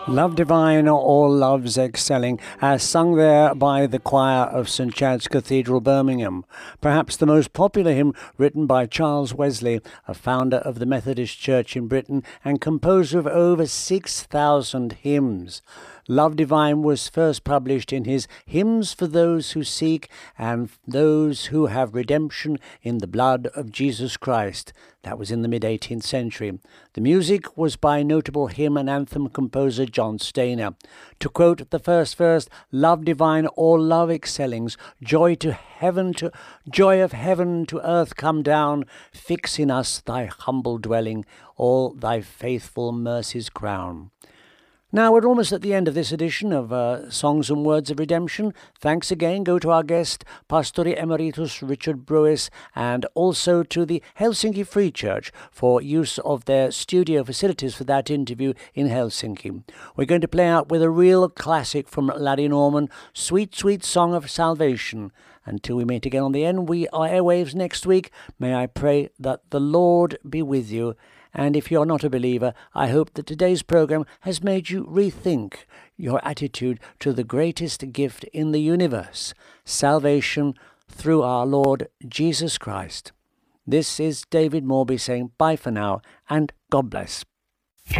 Love Divine, All Loves Excelling, as sung there by the choir of St Chad's Cathedral, Birmingham. Perhaps the most popular hymn written by Charles Wesley, a founder of the Methodist Church in Britain and composer of over 6,000 hymns. Love Divine was first published in his Hymns for Those Who Seek and Those Who Have Redemption in the Blood of Jesus Christ. That was in the mid-18th century. The music was by notable hymn and anthem composer John Stainer. To quote the first verse, Love Divine, all love excellings, joy of heaven to earth come down, fix in us thy humble dwelling, all thy faithful mercies crown. Now, we're almost at the end of this edition of Songs and Words of Redemption. Thanks again go to our guest, Pastor Emeritus Richard Brewis, and also to the Helsinki Free Church for use of their studio facilities for that interview in Helsinki. We're going to play out with a real classic from Larry Norman, Sweet, Sweet Song of Salvation. Until we meet again on the airwaves next week, may I pray that the Lord be with you. And if you're not a believer, I hope that today's program has made you rethink your attitude to the greatest gift in the universe, salvation through our Lord Jesus Christ. This is David Morby saying bye for now, and God bless.